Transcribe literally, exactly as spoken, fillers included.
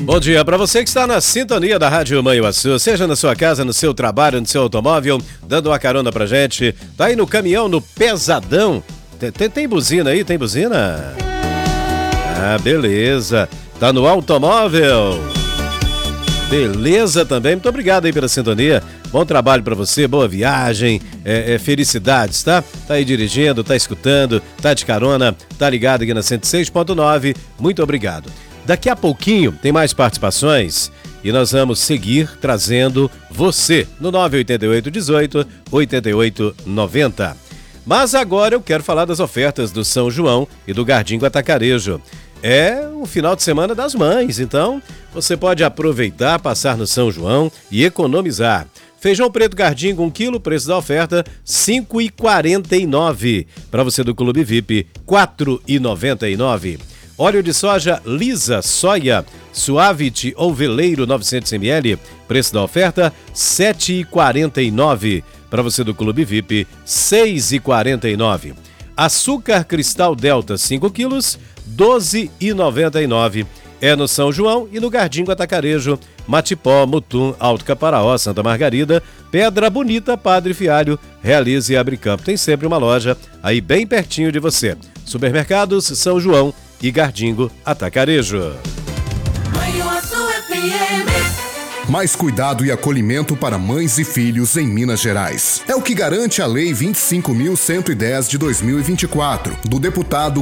Bom dia para você que está na sintonia da Rádio Manhuaçu, seja na sua casa, no seu trabalho, no seu automóvel, dando uma carona pra gente. Tá aí no caminhão, no pesadão. Tem, tem, tem buzina aí? Tem buzina? Ah, beleza. Tá no automóvel. Beleza também. Muito obrigado aí pela sintonia. Bom trabalho pra você, boa viagem, é, é, felicidades, tá? Tá aí dirigindo, tá escutando, tá de carona, tá ligado aqui na cento e seis ponto nove. Muito obrigado. Daqui a pouquinho tem mais participações e nós vamos seguir trazendo você no nove oito oito, dezoito, oitenta e oito, noventa. Mas agora eu quero falar das ofertas do São João e do Gardingo Atacarejo. É o final de semana das mães, então você pode aproveitar, passar no São João e economizar. Feijão preto Gardingo, um quilo, preço da oferta, cinco reais e quarenta e nove centavos. Para você do Clube V I P, quatro reais e noventa e nove centavos. Óleo de soja Lisa Soia Suavity ou Veleiro novecentos mililitros, preço da oferta sete reais e quarenta e nove centavos. Para você do Clube V I P, seis reais e quarenta e nove centavos. Açúcar Cristal Delta cinco quilos, doze reais e noventa e nove centavos. É no São João e no Gardingo Atacarejo, Matipó, Mutum, Alto Caparaó, Santa Margarida, Pedra Bonita, Padre Fialho, Realize e Abricampo. Tem sempre uma loja aí bem pertinho de você. Supermercados São João e Gardingo Atacarejo. Mais cuidado e acolhimento para mães e filhos em Minas Gerais. É o que garante a Lei vinte e cinco mil cento e dez de dois mil e vinte e quatro, do deputado